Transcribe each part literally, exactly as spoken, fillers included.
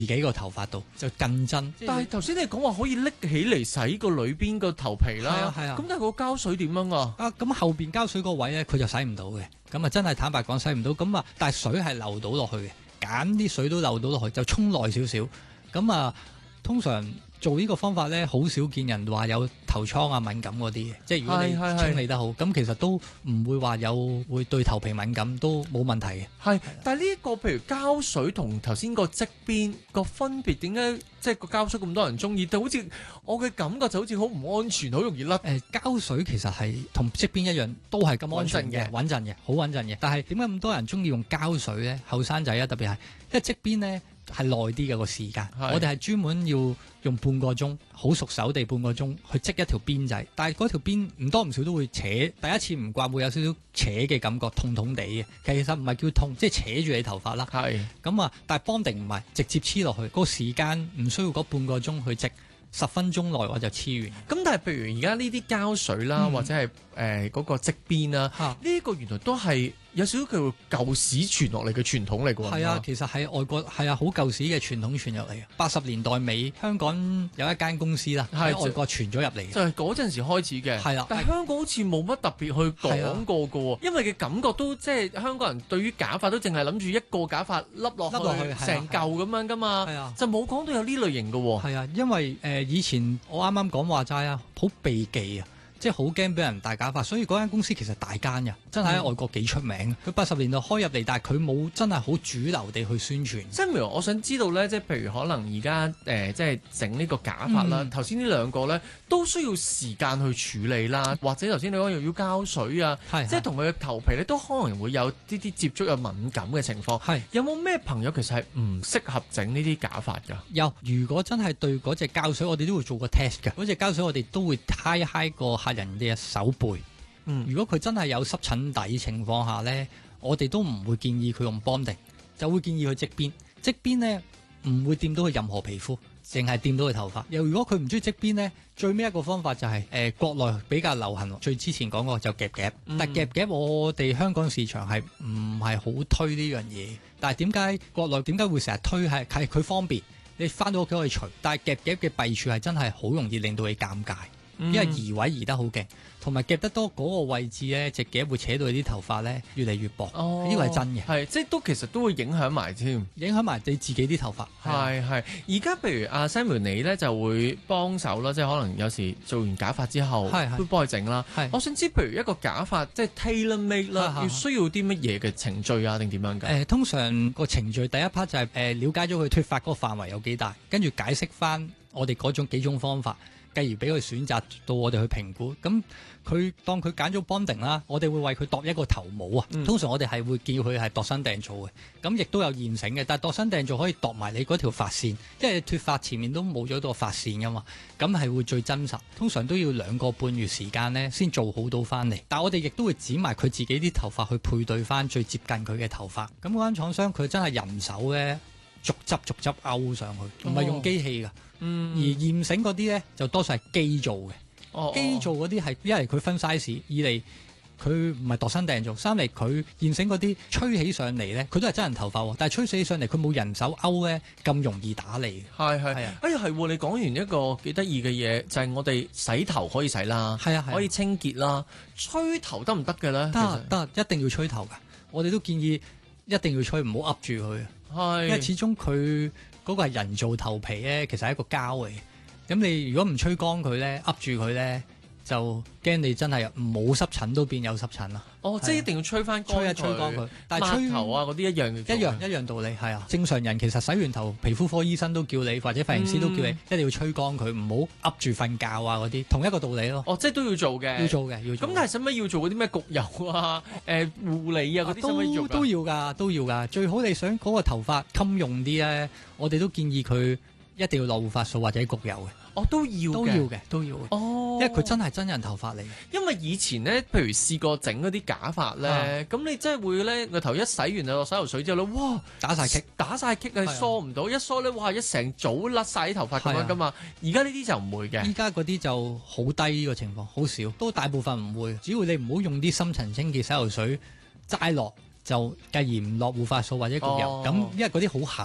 自己個頭髮度，就更真。 但係頭先你講話可以拎起嚟洗個裏邊個頭皮啦， 係啊係啊咁但係個膠水點樣啊？ 啊，咁後邊膠水個位咧，佢就洗唔到嘅。咁啊，真係坦白講洗唔到。咁啊，但係水係流到落去嘅，揀啲水都流到落去，就沖耐少少。咁啊，通常做呢個方法咧，好少見人話有頭瘡啊、敏感嗰啲嘅。即係如果你清理得好，咁其實都唔會話有會對頭皮敏感，都冇問題嘅。 係，但係呢一個譬如膠水同頭先個側邊個分別點解？即係個膠水咁多人中意，但好似我嘅感覺就好似好唔安全，好容易甩。 誒、呃、膠水其實係同側邊一樣，都係咁安全嘅，穩陣嘅，好穩陣嘅。但係點解咁多人中意用膠水咧？後生仔啊，特別係，因為側邊咧係耐啲嘅個時間。我哋係專門要用半個鐘，好熟手地半個鐘去織一條邊仔。但係嗰條邊唔多唔少都會扯，第一次唔慣會有少少扯嘅感覺，痛痛地嘅。其實唔係叫痛，即係扯住你頭髮啦。係咁啊，但係邦定唔係直接黐落去，個時間唔需要嗰半個鐘去織，十分鐘內我就黐完。 咁但係譬如而家呢啲膠水啦，嗯、或者係誒嗰個織邊啦，呢一、啊、個原來都係有少少叫舊史傳落嚟嘅傳統嚟㗎喎。 係啊，其實喺外國係啊，好舊史嘅傳統傳入嚟嘅。八十年代尾，香港有一間公司啦，喺外國傳咗入嚟嘅， 就係嗰陣時開始嘅。係啦，但係香港好似冇乜特別去講過㗎喎，因為嘅感覺都即係香港人對於假髮都淨係諗住一個假髮笠落去成嚿咁樣㗎嘛，就冇講到有呢類型㗎喎。 係啊，因為誒、呃、以前我啱啱講話齋啊，好避忌啊。即係好驚俾人戴假髮，所以嗰間公司其實大間嘅，真係喺外國幾出名。佢八十年代開入嚟，但係佢冇真係好主流地去宣傳。 即係譬如我想知道咧，即係譬如可能而家誒即係整呢個假髮啦，頭先呢兩個咧都需要時間去處理啦，或者頭先你講又要膠水啊，即係同佢嘅頭皮咧都可能會有啲啲接觸有敏感嘅情況。係有冇咩朋友其實係唔適合整呢啲假髮㗎？ 有，如果真係對嗰隻膠水，我哋都會做個 test 㗎。嗰隻膠水我哋都會揩揩個人嘅手背，嗯，如果佢真係有濕疹底情況下呢，我哋都唔會建議佢用 bonding，就會建議佢織邊。織邊呢唔會掂到佢任何皮膚，淨係掂到佢頭髮。又如果佢唔中意織邊呢，最尾一個方法就係、是、誒、呃、國內比較流行，最之前講過就夾夾，嗯、但夾夾我哋香港市場係唔係好推呢樣嘢。但係點解國內點解會成日推係係佢方便，你翻到屋企可以除。但係夾夾嘅弊處係真係好容易令到你尷尬。因為移位移得好勁，同埋夾得多嗰個位置咧，隻夾會扯到你啲頭髮咧越嚟越薄。哦，呢個係真嘅。係，即係都其實都會影響埋添，影響埋你自己啲頭髮。係係。而家譬如阿 Samuel 你咧就會幫手啦，即係可能有時做完假髮之後，係係都幫佢整啦。係。我想知譬如一個假髮即係 tailor made 啦，要需要啲乜嘢嘅程序啊，定點樣㗎？誒、呃，通常個程序第一 part 就係、是、誒、呃、了解咗佢脫髮嗰個範圍有幾大，跟住解釋翻我哋嗰種幾種方法。繼而俾佢選擇到我哋去評估，咁佢當佢揀咗 bonding 啦，我哋會為佢度一個頭帽啊。嗯、通常我哋係會叫佢係度身訂做嘅，咁亦都有現成嘅。但係度身訂做可以度埋你嗰條髮線，因為脫髮前面都冇咗個髮線噶嘛，咁係會最真實。通常都要兩個半月時間呢先做好到翻嚟。但係我哋亦都會剪埋佢自己啲頭髮去配對翻最接近佢嘅頭髮。咁嗰間廠商佢真係人手咧，逐執逐執勾上去，唔係用機器㗎。哦嗯、而驗繩嗰啲咧就多數係機做嘅，哦、機做嗰啲係一嚟佢分 size，二嚟佢唔係度身訂做，三嚟佢驗繩嗰啲吹起上嚟咧，佢都係真人頭髮，但係吹起上嚟佢冇人手勾咧咁容易打理。係係係啊！哎呀係喎，你講完一個幾得意嘅嘢，就係、是、我哋洗頭可以洗啦，係啊係，可以清潔啦，吹頭得唔得嘅咧？得得，一定要吹頭㗎。我哋都建議一定要吹，唔好噏住佢，係，因為始終佢。嗰個係人造頭皮咧，其實係一個膠嚟。咁你如果唔吹乾佢咧，噏住佢咧，就驚你真係冇濕疹都變有濕疹啦。哦，即係一定要吹翻乾，吹一吹乾佢。但係吹頭啊嗰啲一樣嘅，一樣一樣道理係啊。正常人其實洗完頭，皮膚科醫生都叫你，或者髮型師都叫你，嗯、一定要吹乾佢，唔好噏住瞓覺啊嗰啲，同一個道理咯。哦，即係都要做嘅，要做嘅，要做。咁但係使乜要做嗰啲咩焗油啊、誒、呃、護理啊嗰啲？都都要㗎，都要㗎。最好你想嗰個頭髮襟用啲咧，我哋都建議佢一定要落護髮素或者焗油嘅。哦，都要嘅，都要嘅，都要嘅。哦，因為佢真係真人頭髮嚟。因為以前咧，譬如試過整嗰啲假髮咧，咁、啊、你真係會咧個頭一洗完就落洗頭水之後咧，哇，打晒棘，打晒棘啊，梳唔到，一梳咧，哇，一成組甩晒啲頭髮咁樣噶嘛。而家呢啲就唔會嘅。依家嗰啲就好低呢個情況，好少，都大部分唔會。只要你唔好用啲深層清潔洗頭水齋落，就繼而唔落護髮素或者焗油，咁、哦、因為嗰啲好鞋。佢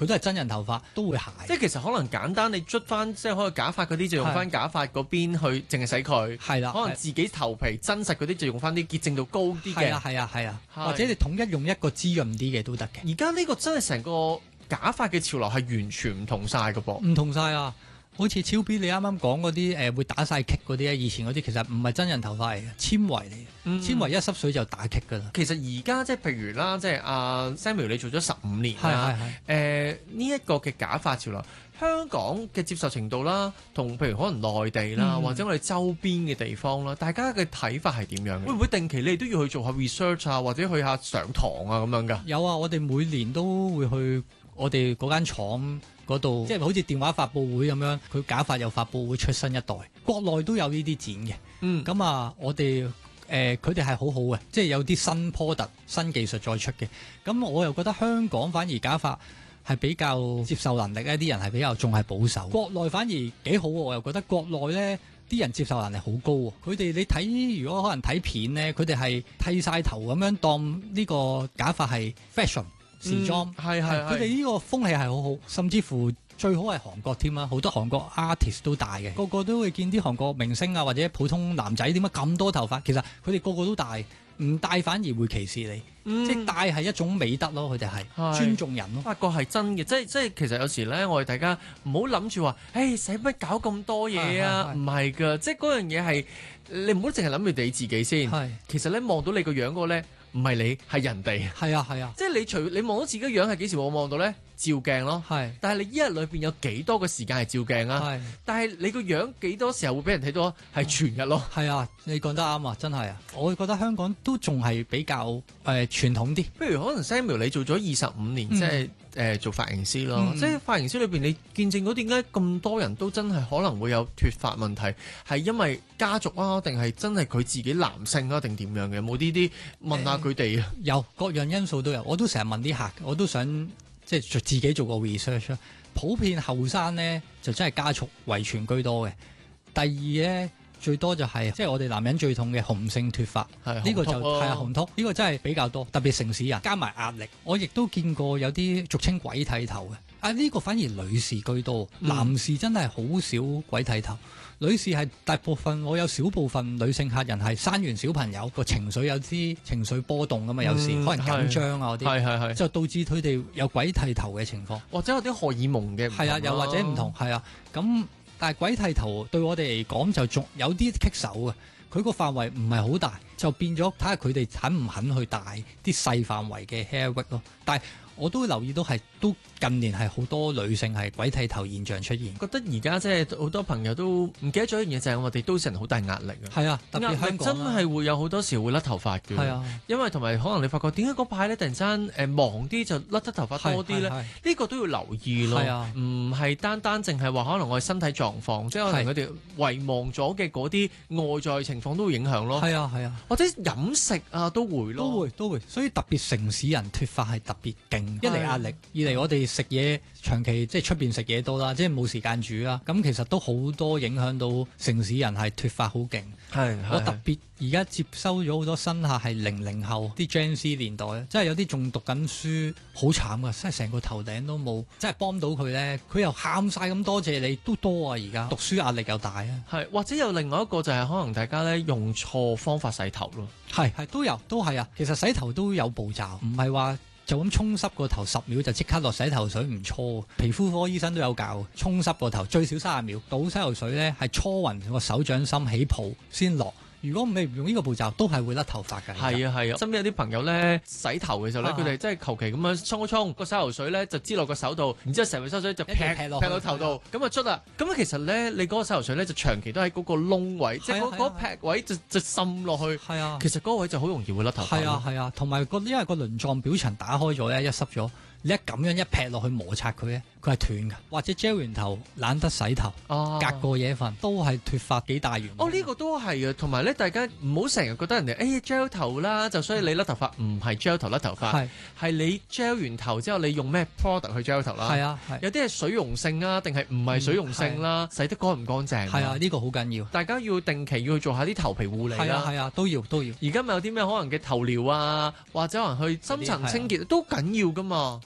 佢都係真人頭髮，都會鞋。 即係其實可能簡單，你捽翻即係可能假髮嗰啲就用翻假髮嗰邊去淨係洗佢。 係啦， 可能自己頭皮真實嗰啲就用翻啲潔淨度高啲嘅。 係啊係啊係啊，或者你統一用一個滋潤啲嘅都得嘅。 而家呢個真係成個假髮嘅潮流係完全唔同晒㗎噃。 唔同晒啊！好似超 B 你啱啱講嗰啲誒會打晒棘嗰啲咧，以前嗰啲其實唔係真人頭髮嚟嘅，纖維嚟嘅，嗯、纖維一濕水就打棘㗎啦。 其實而家即係譬如啦，即係阿 Samuel 你做咗十五年啦，誒呢一個嘅假髮潮流，香港嘅接受程度啦，同譬如可能內地啦，嗯、或者我哋周邊嘅地方啦，大家嘅睇法係點樣嘅？會唔會定期你哋都要去做下 research 啊，或者去下上堂啊咁樣㗎？有啊， 我哋每年都會去我哋嗰間廠嗰度，即係好似電話發佈會咁樣，佢假髮有發佈會出新一代，國內都有呢啲展嘅。嗯，咁啊，我哋誒佢哋係好好嘅，即係有啲新 product、新技術再出嘅。咁我又覺得香港反而假髮係比較接受能力咧，啲人係比較仲係保守。國內反而幾好喎，我又覺得國內咧啲人接受能力好高喎。佢哋你睇如果可能睇片咧，佢哋係剃晒頭咁樣當呢個假髮係 fashion。時裝係係，佢哋呢個風氣係好好，甚至乎最好係韓國添啦，好多韓國 artist 都戴嘅，個個都會見啲韓國明星啊或者普通男仔點解咁多頭髮，其實佢哋個個都戴，唔戴反而會歧視你，嗯、即係戴係一種美德咯，佢哋係尊重人咯。發覺係真嘅，即係即係其實有時咧，我哋大家唔好諗住話，誒使乜搞咁多嘢啊？唔係㗎，即係嗰樣嘢係你唔好淨係諗住你自己先。係其實咧望到你個樣嗰個咧。唔係你係人哋，係啊係啊，即係你除你望到自己嘅樣係幾時會望到咧？照鏡咯，係。但係你一日裏邊有幾多個時間係照鏡啊？係。但係你個樣幾多時候會俾人睇到啊？係全日咯。係啊，你講得啱啊，真係啊！我覺得香港都仲係比較誒、呃、傳統啲。不如可能 Samuel 你做咗二十五年，嗯、即係誒、呃、做髮型師咯。嗯、即係髮型師裏邊，你見證到點解咁多人都真係可能會有脫髮問題？係因為家族啊，定係真係佢自己男性啊，定點樣嘅？有冇呢啲問下佢哋啊？有各樣因素都有，我都成日問啲客，我都想。即係自己做個 research，普遍後生咧就真係家族遺傳居多嘅。第二咧最多就係、是、即係我哋男人最痛嘅雄性脫髮，呢個就係啊雄禿，呢個真係比較多，特別城市人加埋壓力。我亦都見過有啲俗稱鬼剃頭嘅，啊呢、這個反而女士居多，嗯、男士真係好少鬼剃頭。女士係大部分，我有少部分女性客人係生完小朋友個情緒有啲情緒波動㗎嘛，有時、嗯、可能緊張啊嗰啲，就導致佢哋有鬼剃頭嘅情況，或者有啲荷爾蒙嘅，係啊，又或者唔同，係啊，咁但係鬼剃頭對我哋嚟講就仲有啲棘手嘅，佢個範圍唔係好大，就變咗睇下佢哋肯唔肯去戴啲細範圍嘅 hair wig 咯，但係。我都留意到係都近年係好多女性係鬼剃頭現象出現，覺得而家即係好多朋友都唔記得咗一樣嘢，就係、是、我哋都市人好大壓力啊。係啊，特別香港真係會有好多時會甩頭髮嘅。係啊，因為同埋可能你發覺點解嗰排咧突然間誒忙啲就甩得頭髮多啲咧？呢個都要留意咯。係啊，唔係單單淨係話可能我哋身體狀況，即係可能佢哋遺忘咗嘅嗰啲外在情況都會影響咯。係啊係啊，或者飲食啊都會咯，都會都會。所以特別城市人脫髮係特別勁。一嚟壓力，二嚟我哋食嘢長期即係出邊食嘢多啦，即係冇時間煮啦，咁其實都好多影響到城市人係脫髮好勁。係，我特別而家接收咗好多新客係零零後啲 Gen Z 年代，即係有啲仲讀緊書，好慘噶，真係成個頭頂都冇，即係幫到佢咧，佢又喊晒咁多謝你，都多啊而家讀書壓力又大啊。係，或者有另外一個就係可能大家咧用錯方法洗頭咯。係係都有，都係啊。其實洗頭都有步驟，唔係話。就咁沖濕個頭十秒就即刻落洗頭水，唔搓。皮膚科醫生都有教，沖濕個頭最少三十秒，倒洗頭水咧係搓勻個手掌心起泡先落。如果你唔用呢個步驟，都係會甩頭髮㗎。係啊係啊，身邊有啲朋友咧洗頭嘅時候咧，佢哋真係求其咁樣沖一沖個洗頭水咧，就支落個手度，然之後成個洗頭水就劈劈落劈到頭度，咁啊出啦。咁其實咧，你嗰個洗頭水咧就長期都喺嗰個窿位，即係嗰嗰劈位就就滲落去。係啊，其實嗰個位就好容易會甩頭髮。係啊係啊，同埋個因為個鱗狀表層打開咗咧，一濕咗。你一咁樣一劈落去摩擦佢咧，佢係斷㗎。或者 gel 完頭懶得洗頭，啊、隔過夜瞓都係脫髮幾大原因。哦，呢、呢個都係啊。同埋咧，大家唔好成日覺得人哋誒 gel 頭啦，就所以你甩頭髮唔係 gel 頭甩頭髮，係係你 gel 完頭之後，你用咩 product 去 gel 頭啦？係啊，有啲係水溶性啊，定係唔係水溶性啦？嗯、洗得乾唔乾淨？係啊，呢、呢個好緊要。大家要定期要去做下啲頭皮護理啦。係啊，係啊，都要都要。而家咪有啲咩可能嘅頭療啊，或者可能去深層清潔都緊要㗎嘛。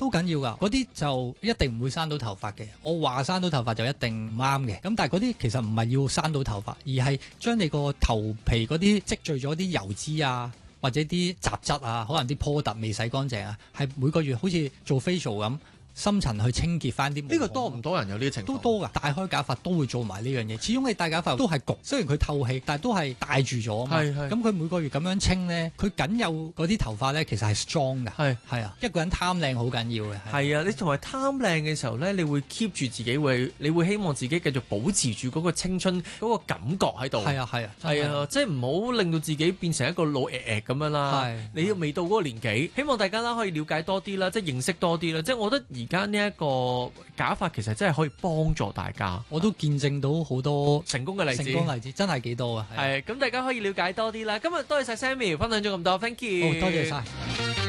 都緊要㗎，嗰啲就一定唔會生到頭髮嘅。我話生到頭髮就一定唔啱嘅。咁但係嗰啲其實唔係要生到頭髮，而係將你個頭皮嗰啲積聚咗啲油脂啊，或者啲雜質啊，可能啲波特未洗乾淨啊，係每個月好似做 facial 咁。深層去清潔翻啲， 呢個多唔多人有呢啲情況？ 都多㗎，戴開假髮都會做埋呢樣嘢。始終你戴假髮都係焗，雖然佢透氣，但係都係戴住咗啊嘛。咁佢每個月咁樣清咧，佢僅有嗰啲頭髮咧，其實係 strong 㗎。係係啊，一個人貪靚好緊要嘅。 係啊，你同埋貪靚嘅時候咧，你會 keep 住自己會，你會希望自己繼續保持住嗰個青春嗰個感覺喺度。係啊係啊， 係啊，即係唔好令到自己變成一個老誒誒咁樣啦。係，你未到嗰個年紀，希望大家啦可以了解多啲啦，即係認識多啲啦。即係我覺得而家呢一個假髮其實真係可以幫助大家， 我都見證到好多成功嘅例子， 成功例子真係幾多啊！ 係咁，大家可以了解多啲啦。今日多謝晒 Sammy 分享咗咁多 ，thank you， 好多謝晒。